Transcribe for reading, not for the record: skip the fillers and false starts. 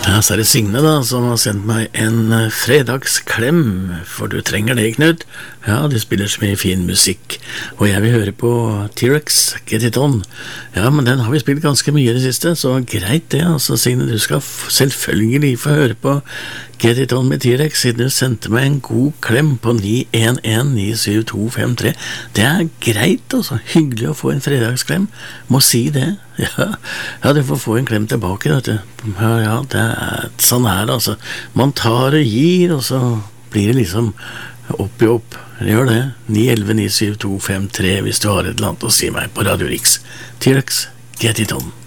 Ja, så er det Signe da, som har sendt meg en fredagsklem, for du trenger det, Knut. Ja, de spiller så mye fin musikk, og jeg vil høre på T-Rex, Get It On. Ja, men den har vi spilt ganske mye i det siste, så greit det, altså Signe, du skal selvfølgelig få høre på Get It On med T-Rex, siden du sendte meg en god klem på 911-97253. Det er greit, altså, hyggelig å få en fredagsklem, må si det. Ja, du får få en klem tilbake, vet du. Ja, det er sånn her, altså. Man tar og gir, og så blir det liksom opp i opp. Gjør det. 911-97253 hvis du har et eller annet å si meg på Radio Riks. T-Rex, Get It On.